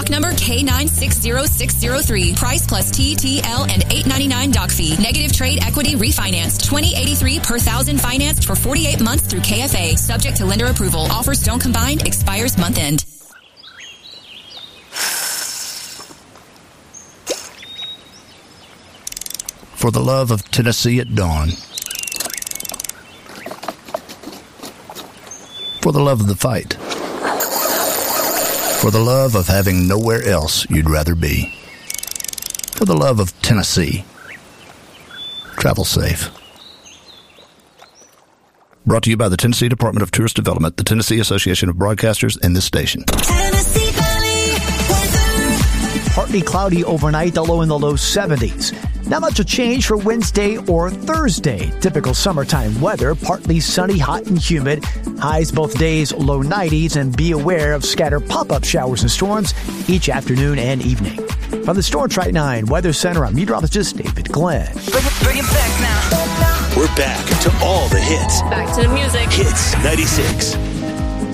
number K960603. Price plus TTL and $8.99 doc fee. Negative trade equity refinanced. $20.83 per thousand financed for 48 months through KFA. Subject to lender approval. Offers don't combine. Expires month end. For the love of Tennessee at dawn. For the love of the fight. For the love of having nowhere else you'd rather be. For the love of Tennessee. Travel safe. Brought to you by the Tennessee Department of Tourist Development, the Tennessee Association of Broadcasters, and this station. Tennessee Valley weather. Partly cloudy overnight, the low in the low 70s. Not much of change for Wednesday or Thursday. Typical summertime weather, partly sunny, hot, and humid. Highs both days, low 90s, and be aware of scattered pop-up showers and storms each afternoon and evening. From the Storm Track 9 Weather Center, I'm meteorologist David Glenn. Bring it back now. We're back to all the hits. Back to the music. Hits 96.